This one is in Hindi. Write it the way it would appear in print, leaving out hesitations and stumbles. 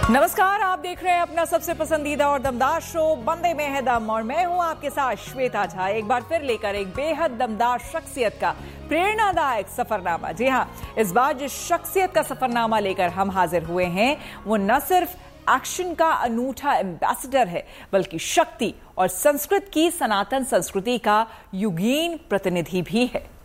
नमस्कार, आप देख रहे हैं अपना सबसे पसंदीदा और दमदार शो बंदे में है दम और मैं हूं आपके साथ श्वेता झा। एक बार फिर लेकर एक बेहद दमदार शख्सियत का प्रेरणादायक सफरनामा। जी हां, इस बार जिस शख्सियत का सफरनामा लेकर हम हाजिर हुए हैं वो न सिर्फ एक्शन का अनूठा एम्बेसडर है बल्कि शक्ति और संस्कृत की सनातन संस्कृति का युगीन प्रतिनिधि भी है।